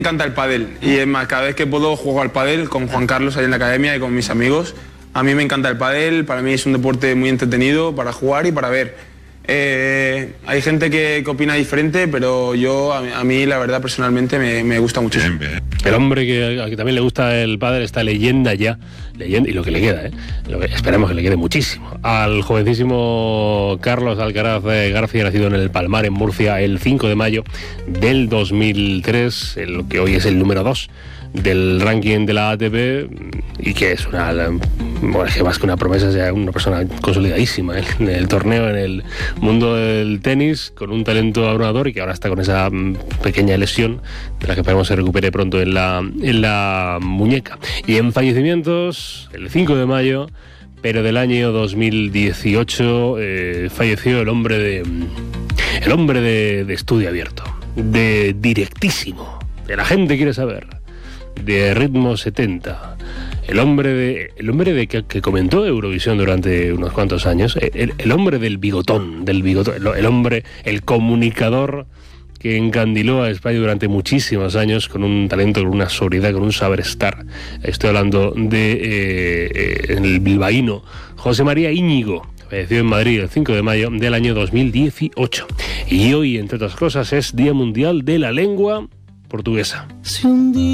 Me encanta el pádel y es más, cada vez que puedo juego al pádel con Juan Carlos ahí en la academia y con mis amigos. A mí me encanta el pádel, para mí es un deporte muy entretenido para jugar y para ver. Hay gente que opina diferente, pero a mí la verdad personalmente me gusta muchísimo. El hombre que también le gusta el pádel, esta leyenda y lo que le queda, esperemos que le quede muchísimo, al jovencísimo Carlos Alcaraz García, nacido en el Palmar, en Murcia, el 5 de mayo del 2003, el que hoy es el número 2 del ranking de la ATP, y que es que más que una promesa, es una persona consolidadísima en el torneo, en el mundo del tenis, con un talento abrumador, y que ahora está con esa pequeña lesión de la que esperemos se recupere pronto en la muñeca. Y en fallecimientos, el 5 de mayo, pero del año 2018, falleció el hombre de Estudio Abierto, de Directísimo, de La Gente Quiere Saber, de Ritmo 70, el hombre que comentó Eurovisión durante unos cuantos años, el hombre del bigotón, el comunicador que encandiló a España durante muchísimos años con un talento, con una sobriedad, con un saber estar. Estoy hablando de el bilbaíno José María Íñigo. Falleció en Madrid el 5 de mayo del año 2018. Y hoy, entre otras cosas, es Día Mundial de la Lengua Portuguesa.